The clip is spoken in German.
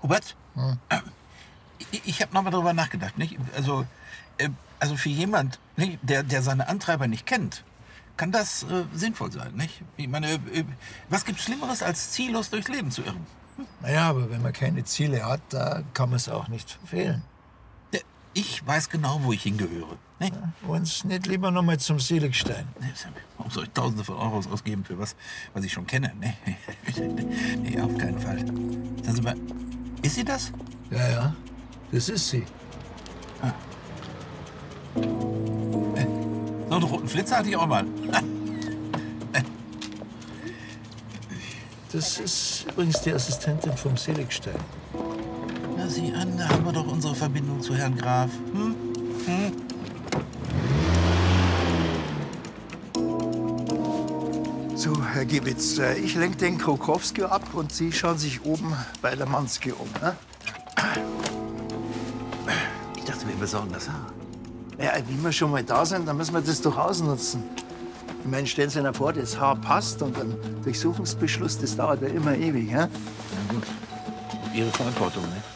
Hubert, ich habe noch mal drüber nachgedacht. Nicht? Also für jemand, nicht, der seine Antreiber nicht kennt, kann das sinnvoll sein. Nicht? Ich meine, was gibt's Schlimmeres, als ziellos durchs Leben zu irren? Naja, aber wenn man keine Ziele hat, da kann man es auch nicht verfehlen. Ich weiß genau, wo ich hingehöre. Nicht? Ja, uns nicht lieber noch mal zum Seligstein. Warum soll ich Tausende von Euros ausgeben für was ich schon kenne? Nee, auf keinen Fall. Sagen Sie mal, ist sie das? Ja, das ist sie. So einen roten Flitzer hatte ich auch mal. Das ist übrigens die Assistentin vom Seligstein. Na, sieh an, da haben wir doch unsere Verbindung zu Herrn Graf. So, Herr Giewitz, ich lenke den Krokowski ab und Sie schauen sich oben bei Lamanski um. Ne? Ich dachte, wir besorgen das Haar. Ja, wie wir schon mal da sind, dann müssen wir das doch ausnutzen. Ich meine, stellen Sie sich vor, das Haar passt und ein Durchsuchungsbeschluss, das dauert ja immer ewig. Ja? Na gut, Ihre Verantwortung, ne?